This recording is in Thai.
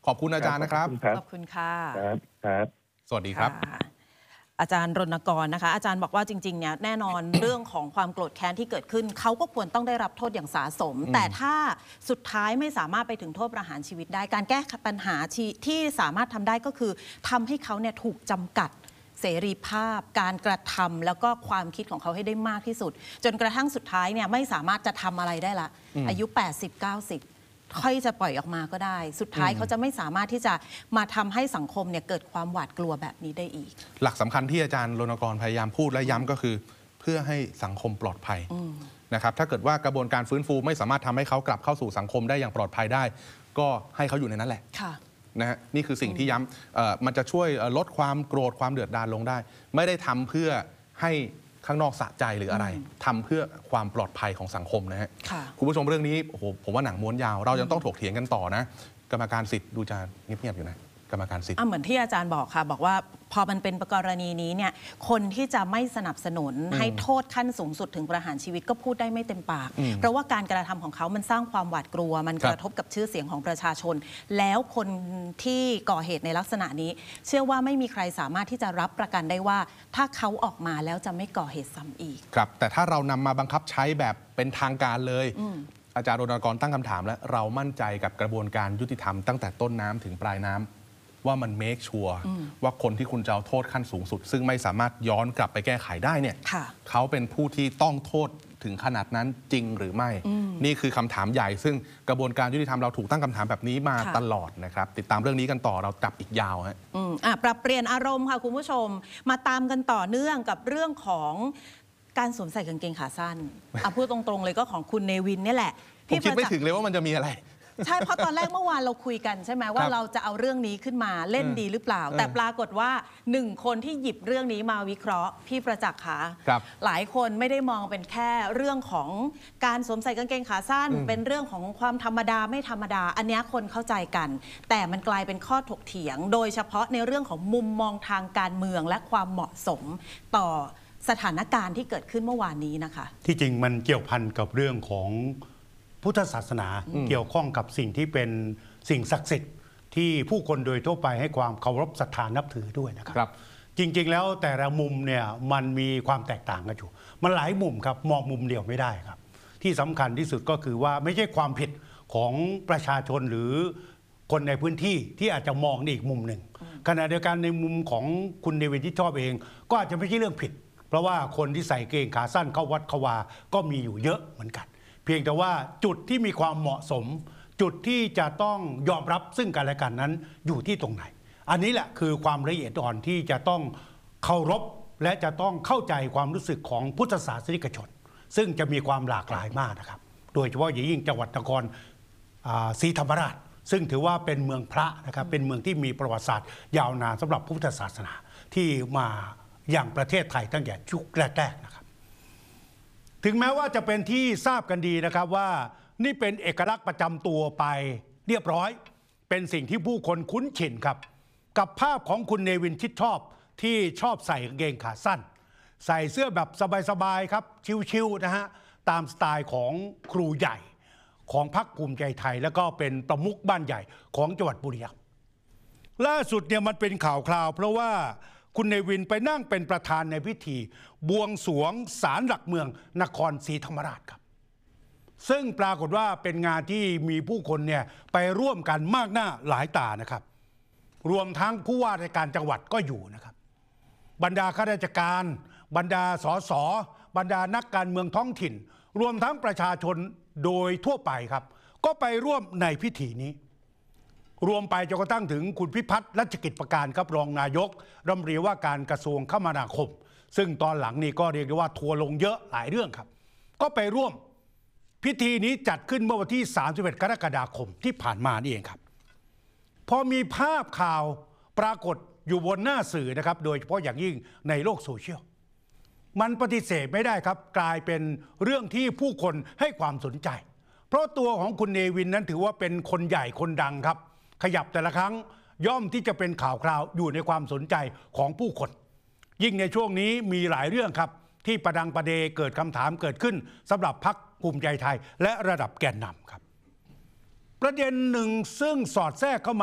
ขอบคุณอาจารย์นะครับขอบคุณค่ะครับสวัสดีครับอาจารย์รณกรนะคะอาจารย์บอกว่าจริงๆเนี่ยแน่นอน เรื่องของความโกรธแค้นที่เกิดขึ้นเขาก็ควรต้องได้รับโทษอย่างสาสมแต่ถ้าสุดท้ายไม่สามารถไปถึงโทษประหารชีวิตได้การแก้ปัญหาที่สามารถทำได้ก็คือทำให้เขาเนี่ยถูกจำกัดเสรีภาพการกระทำแล้วก็ความคิดของเขาให้ได้มากที่สุดจนกระทั่งสุดท้ายเนี่ยไม่สามารถจะทำอะไรได้ละอายุ 80-90ค่อยจะปล่อยออกมาก็ได้สุดท้ายเขาจะไม่สามารถที่จะมาทำให้สังคมเนี่ยเกิดความหวาดกลัวแบบนี้ได้อีกหลักสำคัญที่อาจารย์รณกรพยายามพูดและย้ำก็คือเพื่อให้สังคมปลอดภัยนะครับถ้าเกิดว่ากระบวนการฟื้นฟูไม่สามารถทำให้เขากลับเข้าสู่สังคมได้อย่างปลอดภัยได้ก็ให้เขาอยู่ในนั้นแหละนะฮะนี่คือสิ่งที่ย้ำมันจะช่วยลดความโกรธความเดือดดาลลงได้ไม่ได้ทำเพื่อให้ข้างนอกสะใจหรืออะไรทำเพื่อความปลอดภัยของสังคมนะฮะคุณผู้ชมเรื่องนี้โอ้โหผมว่าหนังม้วนยาวเรายังต้องถกเถียงกันต่อนะกรรมการสิทธิ์ดูจะเงียบๆอยู่นะกรรมการสิทธิ์เหมือนที่อาจารย์บอกค่ะบอกว่าพอมันเป็นกรณีนี้เนี่ยคนที่จะไม่สนับสนุนให้โทษขั้นสูงสุดถึงประหารชีวิตก็พูดได้ไม่เต็มปากเพราะว่าการกระทำของเขามันสร้างความหวาดกลัวมันกระทบกับชื่อเสียงของประชาชนแล้วคนที่ก่อเหตุในลักษณะนี้เชื่อว่าไม่มีใครสามารถที่จะรับประกันได้ว่าถ้าเขาออกมาแล้วจะไม่ก่อเหตุซ้ำอีกครับแต่ถ้าเรานำมาบังคับใช้แบบเป็นทางการเลยอาจารย์รณกรตั้งคำถามแล้วเรามั่นใจกับกระบวนการยุติธรรมตั้งแต่ต้นน้ำถึงปลายน้ำว่ามันเมคชัวร์ว่าคนที่คุณจะเอาโทษขั้นสูงสุดซึ่งไม่สามารถย้อนกลับไปแก้ไขได้เนี่ยเขาเป็นผู้ที่ต้องโทษถึงขนาดนั้นจริงหรือไม่นี่คือคำถามใหญ่ซึ่งกระบวนการยุติธรรมเราถูกตั้งคำถามแบบนี้มาตลอดนะครับติดตามเรื่องนี้กันต่อเราจับอีกยาวฮะปรับเปลี่ยนอารมณ์ค่ะคุณผู้ชมมาตามกันต่อเนื่องกับเรื่องของการสวมใส่กางเกงขาสั้นพูดตรงๆเลยก็ของคุณเนวินนี่แหละผมคิดไม่ถึงเลยว่ามันจะมีอะไรใช่เพราะตอนแรกเมื่อวานเราคุยกันใช่ไหมว่าเราจะเอาเรื่องนี้ขึ้นมาเล่นดีหรือเปล่าแต่ปรากฏว่า1คนที่หยิบเรื่องนี้มาวิเคราะห์พี่ประจักษ์ค่ะหลายคนไม่ได้มองเป็นแค่เรื่องของการสวมใส่กางเกงขาสั้นเป็นเรื่องของความธรรมดาไม่ธรรมดาอันนี้คนเข้าใจกันแต่มันกลายเป็นข้อถกเถียงโดยเฉพาะในเรื่องของมุมมองทางการเมืองและความเหมาะสมต่อสถานการณ์ที่เกิดขึ้นเมื่อวานนี้นะคะที่จริงมันเกี่ยวพันกับเรื่องของพุทธศาสนาเกี่ยวข้องกับสิ่งที่เป็นสิ่งศักดิ์สิทธิ์ที่ผู้คนโดยทั่วไปให้ความเคารพศรัทธานับถือด้วยนะครับจริงๆแล้วแต่ละมุมเนี่ยมันมีความแตกต่างกันอยู่มันหลายมุมครับมองมุมเดียวไม่ได้ครับที่สำคัญที่สุดก็คือว่าไม่ใช่ความผิดของประชาชนหรือคนในพื้นที่ที่อาจจะมองในอีกมุมหนึ่งขณะเดียวกันในมุมของคุณเนวินที่ชอบเองก็อาจจะไม่ใช่เรื่องผิดเพราะว่าคนที่ใส่เกงขาสั้นเข้าวัดเข้าวาก็มีอยู่เยอะเหมือนกันเพียงแต่ว่าจุดที่มีความเหมาะสมจุดที่จะต้องยอมรับซึ่งกันและกันนั้นอยู่ที่ตรงไหนอันนี้แหละคือความละเอียดอ่อนที่จะต้องเคารพและจะต้องเข้าใจความรู้สึกของพุทธศาสนิกชนซึ่งจะมีความหลากหลายมากนะครับโดยเฉพาะอย่างยิ่งจังหวัดนครศรีธรรมราชซึ่งถือว่าเป็นเมืองพระนะครับเป็นเมืองที่มีประวัติศาสตร์ยาวนานสำหรับพุทธศาสนาที่มาอย่างประเทศไทยตั้งแต่ยุคแรกๆนะครับถึงแม้ว่าจะเป็นที่ทราบกันดีนะครับว่านี่เป็นเอกลักษณ์ประจำตัวไปเรียบร้อยเป็นสิ่งที่ผู้คนคุ้นชินครับกับภาพของคุณเนวินชิดชอบที่ชอบใส่กางเกงขาสั้นใส่เสื้อแบบสบายๆครับชิวๆนะฮะตามสไตล์ของครูใหญ่ของพรรคภูมิใจไทยแล้วก็เป็นประมุขบ้านใหญ่ของจังหวัดบุรีรัมย์ล่าสุดเนี่ยมันเป็นข่าวคราวเพราะว่าคุณเนวินไปนั่งเป็นประธานในพิธีบวงสรวงศาลหลักเมืองนครศรีธรรมราชครับซึ่งปรากฏว่าเป็นงานที่มีผู้คนเนี่ยไปร่วมกันมากหน้าหลายตานะครับรวมทั้งผู้ว่าราชการจังหวัดก็อยู่นะครับบรรดาข้าราชการบรรดาสสบรรดานักการเมืองท้องถิ่นรวมทั้งประชาชนโดยทั่วไปครับก็ไปร่วมในพิธีนี้รวมไปจนกระทั่งถึงคุณพิพัฒน์รัชกิจประการครับรองนายกรัฐมนตรีว่าการกระทรวงคมนาคมซึ่งตอนหลังนี้ก็เรียกได้ว่าทัวร์ลงเยอะหลายเรื่องครับก็ไปร่วมพิธีนี้จัดขึ้นเมื่อวันที่31กรกฎาคมที่ผ่านมานี่เองครับพอมีภาพข่าวปรากฏอยู่บนหน้าสื่อนะครับโดยเฉพาะอย่างยิ่งในโลกโซเชียลมันปฏิเสธไม่ได้ครับกลายเป็นเรื่องที่ผู้คนให้ความสนใจเพราะตัวของคุณเนวินนั้นถือว่าเป็นคนใหญ่คนดังครับขยับแต่ละครั้งย่อมที่จะเป็นข่าวคราวอยู่ในความสนใจของผู้คนยิ่งในช่วงนี้มีหลายเรื่องครับที่ประดังประเดเกิดคำถามเกิดขึ้นสำหรับพรรคภูมิใจไทยและระดับแกนนำครับประเด็นหนึ่งซึ่งสอดแทรกเข้ามา